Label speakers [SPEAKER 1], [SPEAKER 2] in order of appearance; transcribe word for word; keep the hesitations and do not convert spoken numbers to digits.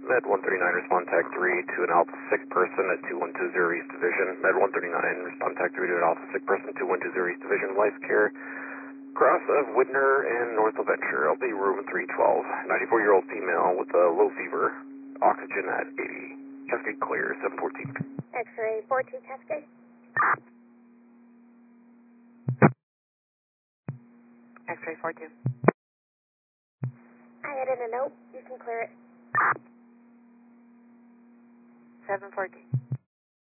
[SPEAKER 1] Med one thirty-nine, respond tag three to an Alpha six person at two one two zero East Division. Med one thirty-nine, respond tag three to an Alpha six person, two one two zero East Division. Life care, cross of Widner and North of Venture. L B room three twelve. ninety-four-year-old female with a low fever. Oxygen at eighty. Cascade clear, seven fourteen.
[SPEAKER 2] X-ray fourteen Cascade.
[SPEAKER 3] X-ray four two.
[SPEAKER 2] I had in a note. You can clear it.
[SPEAKER 3] seven fourteen.